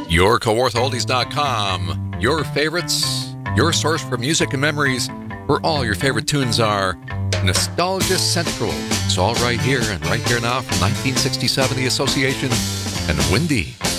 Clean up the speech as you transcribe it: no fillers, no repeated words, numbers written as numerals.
YourCoworthOldies.com. Your favorites, your source for music and memories, where all your favorite tunes are. Nostalgia Central. It's all right here and right here now from 1967, The Association, and Windy.